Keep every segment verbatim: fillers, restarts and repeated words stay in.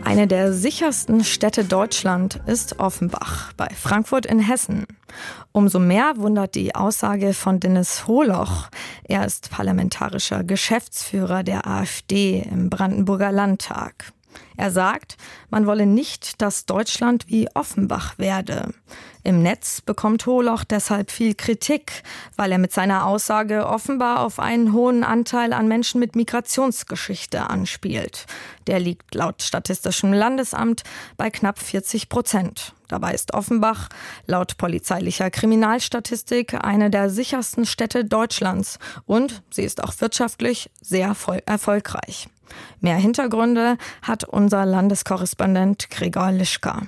Eine der sichersten Städte Deutschland ist Offenbach bei Frankfurt in Hessen. Umso mehr wundert die Aussage von Dennis Holoch. Er ist parlamentarischer Geschäftsführer der AfD im Brandenburger Landtag. Er sagt, man wolle nicht, dass Deutschland wie Offenbach werde. Im Netz bekommt Holoch deshalb viel Kritik, weil er mit seiner Aussage offenbar auf einen hohen Anteil an Menschen mit Migrationsgeschichte anspielt. Der liegt laut Statistischem Landesamt bei knapp vierzig Prozent. Dabei ist Offenbach laut polizeilicher Kriminalstatistik eine der sichersten Städte Deutschlands und sie ist auch wirtschaftlich sehr erfolgreich. Mehr Hintergründe hat unser Landeskorrespondent Gregor Lischka.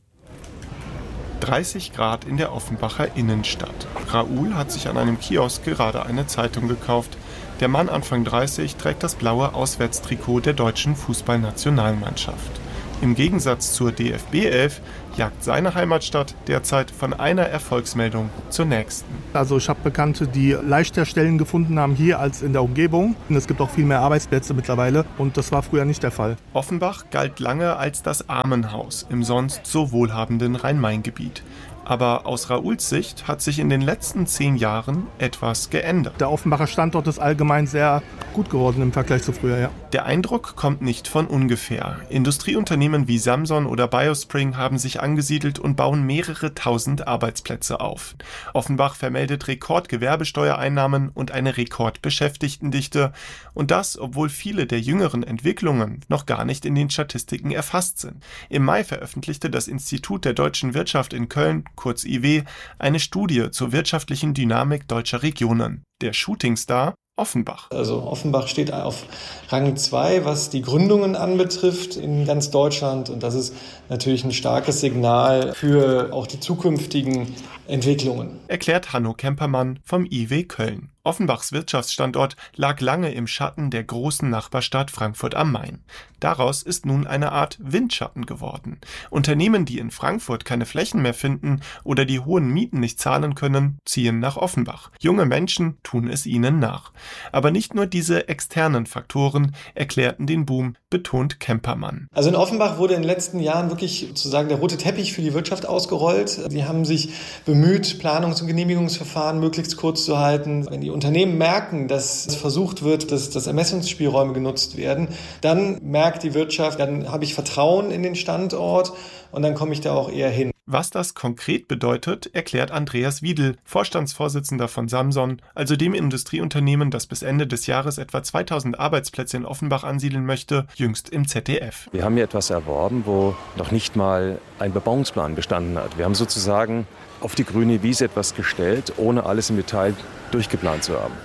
dreißig Grad in der Offenbacher Innenstadt. Raoul hat sich an einem Kiosk gerade eine Zeitung gekauft. Der Mann Anfang dreißig trägt das blaue Auswärtstrikot der deutschen Fußballnationalmannschaft. Im Gegensatz zur D F B elf jagt seine Heimatstadt derzeit von einer Erfolgsmeldung zur nächsten. Also ich habe Bekannte, die leichter Stellen gefunden haben hier als in der Umgebung. Und es gibt auch viel mehr Arbeitsplätze mittlerweile und das war früher nicht der Fall. Offenbach galt lange als das Armenhaus im sonst so wohlhabenden Rhein-Main-Gebiet. Aber aus Raouls Sicht hat sich in den letzten zehn Jahren etwas geändert. Der Offenbacher Standort ist allgemein sehr gut geworden im Vergleich zu früher, ja. Der Eindruck kommt nicht von ungefähr. Industrieunternehmen wie Samson oder Biospring haben sich angesiedelt und bauen mehrere tausend Arbeitsplätze auf. Offenbach vermeldet Rekordgewerbesteuereinnahmen und eine Rekordbeschäftigtendichte. Und das, obwohl viele der jüngeren Entwicklungen noch gar nicht in den Statistiken erfasst sind. Im Mai veröffentlichte das Institut der deutschen Wirtschaft in Köln, kurz I W, eine Studie zur wirtschaftlichen Dynamik deutscher Regionen. Der Shootingstar Offenbach. Also Offenbach steht auf Rang zwei, was die Gründungen anbetrifft in ganz Deutschland. Und das ist natürlich ein starkes Signal für auch die zukünftigen Entwicklungen. Erklärt Hanno Kempermann vom I W Köln. Offenbachs Wirtschaftsstandort lag lange im Schatten der großen Nachbarstadt Frankfurt am Main. Daraus ist nun eine Art Windschatten geworden. Unternehmen, die in Frankfurt keine Flächen mehr finden oder die hohen Mieten nicht zahlen können, ziehen nach Offenbach. Junge Menschen tun es ihnen nach. Aber nicht nur diese externen Faktoren erklärten den Boom, betont Kempermann. Also in Offenbach wurde in den letzten Jahren wirklich sozusagen der rote Teppich für die Wirtschaft ausgerollt. Sie haben sich bemüht, Planungs- und Genehmigungsverfahren möglichst kurz zu halten. Wenn die Unternehmen merken, dass versucht wird, dass, dass Ermessungsspielräume genutzt werden, dann merkt die Wirtschaft, dann habe ich Vertrauen in den Standort und dann komme ich da auch eher hin. Was das konkret bedeutet, erklärt Andreas Wiedel, Vorstandsvorsitzender von Samson, also dem Industrieunternehmen, das bis Ende des Jahres etwa zweitausend Arbeitsplätze in Offenbach ansiedeln möchte, jüngst im Z D F. Wir haben hier etwas erworben, wo noch nicht mal ein Bebauungsplan bestanden hat. Wir haben sozusagen auf die grüne Wiese etwas gestellt, ohne alles im Detail durchgeplant zu haben.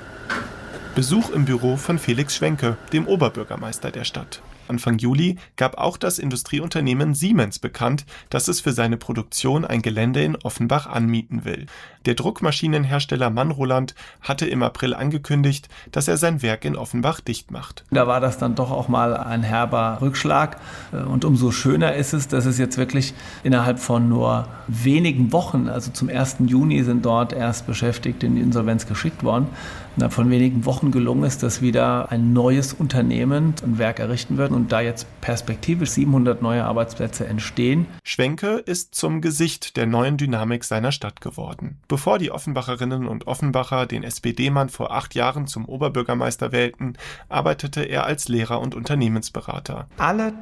Besuch im Büro von Felix Schwenke, dem Oberbürgermeister der Stadt. Anfang Juli gab auch das Industrieunternehmen Siemens bekannt, dass es für seine Produktion ein Gelände in Offenbach anmieten will. Der Druckmaschinenhersteller Manroland hatte im April angekündigt, dass er sein Werk in Offenbach dicht macht. Da war das dann doch auch mal ein herber Rückschlag. Und umso schöner ist es, dass es jetzt wirklich innerhalb von nur wenigen Wochen, also zum ersten Juni sind dort erst Beschäftigte in die Insolvenz geschickt worden, innerhalb von wenigen Wochen gelungen ist, dass wieder ein neues Unternehmen ein Werk errichten wird und da jetzt perspektivisch siebenhundert neue Arbeitsplätze entstehen. Schwenke ist zum Gesicht der neuen Dynamik seiner Stadt geworden. Bevor die Offenbacherinnen und Offenbacher den S P D-Mann vor acht Jahren zum Oberbürgermeister wählten, arbeitete er als Lehrer und Unternehmensberater. Alle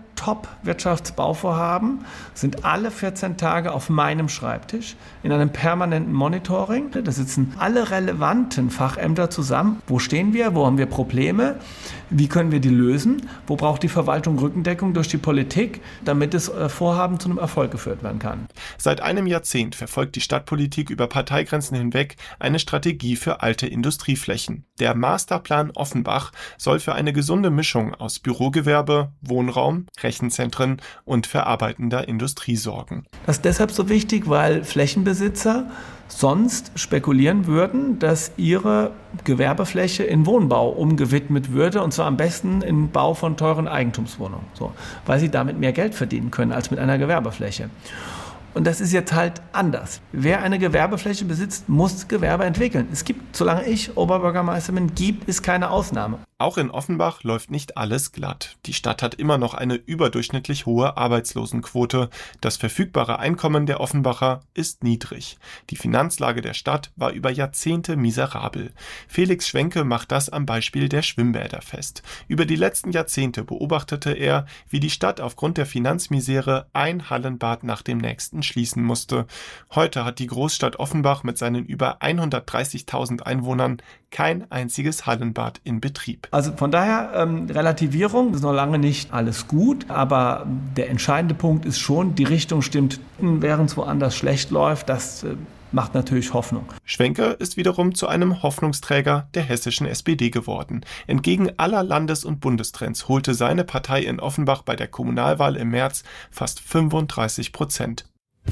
Top-Wirtschaftsbauvorhaben sind alle vierzehn Tage auf meinem Schreibtisch in einem permanenten Monitoring. Da sitzen alle relevanten Fachämter zusammen. Wo stehen wir? Wo haben wir Probleme? Wie können wir die lösen? Wo braucht die Verwaltung Rückendeckung durch die Politik, damit das Vorhaben zu einem Erfolg geführt werden kann? Seit einem Jahrzehnt verfolgt die Stadtpolitik über Parteigrenzen hinweg eine Strategie für alte Industrieflächen. Der Masterplan Offenbach soll für eine gesunde Mischung aus Bürogewerbe, Wohnraum, Rechenzentren und verarbeitender Industrie sorgen. Das ist deshalb so wichtig, weil Flächenbesitzer sonst spekulieren würden, dass ihre Gewerbefläche in Wohnbau umgewidmet würde, und zwar am besten in Bau von teuren Eigentumswohnungen, so, weil sie damit mehr Geld verdienen können als mit einer Gewerbefläche. Und das ist jetzt halt anders. Wer eine Gewerbefläche besitzt, muss Gewerbe entwickeln. Es gibt, solange ich Oberbürgermeister bin, gibt es keine Ausnahme. Auch in Offenbach läuft nicht alles glatt. Die Stadt hat immer noch eine überdurchschnittlich hohe Arbeitslosenquote. Das verfügbare Einkommen der Offenbacher ist niedrig. Die Finanzlage der Stadt war über Jahrzehnte miserabel. Felix Schwenke macht das am Beispiel der Schwimmbäder fest. Über die letzten Jahrzehnte beobachtete er, wie die Stadt aufgrund der Finanzmisere ein Hallenbad nach dem nächsten schließen musste. Heute hat die Großstadt Offenbach mit seinen über hundertdreißigtausend Einwohnern kein einziges Hallenbad in Betrieb. Also von daher ähm, Relativierung, ist noch lange nicht alles gut, aber der entscheidende Punkt ist schon, die Richtung stimmt, während es woanders schlecht läuft, das äh, macht natürlich Hoffnung. Schwenke ist wiederum zu einem Hoffnungsträger der hessischen S P D geworden. Entgegen aller Landes- und Bundestrends holte seine Partei in Offenbach bei der Kommunalwahl im März fast fünfunddreißig Prozent.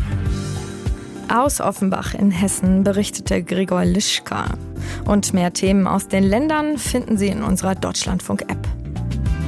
Aus Offenbach in Hessen berichtete Gregor Lischka. Und mehr Themen aus den Ländern finden Sie in unserer Deutschlandfunk-App.